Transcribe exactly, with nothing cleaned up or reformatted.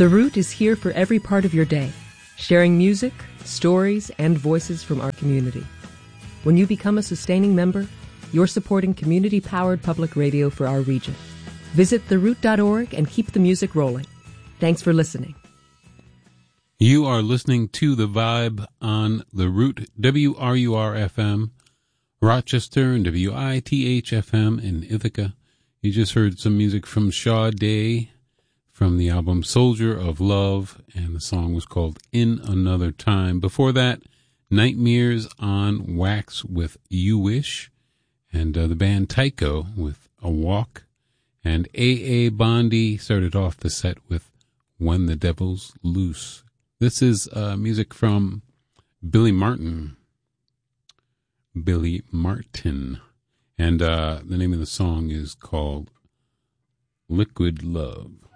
The Root is here for every part of your day, sharing music, stories, and voices from our community. When you become a sustaining member, you're supporting community-powered public radio for our region. Visit the root dot org and keep the music rolling. Thanks for listening. You are listening to The Vibe on The Root, W R U R F M, Rochester, and W I T H F M in Ithaca. You just heard some music from Sade from the album Soldier of Love, and the song was called In Another Time. Before that, Nightmares on Wax with You Wish, and uh, the band Tycho with A Walk, and A A Bondi started off the set with When the Devil's Loose. This is uh, music from Billy Martin. Billy Martin. And uh, the name of the song is called Liquid Love.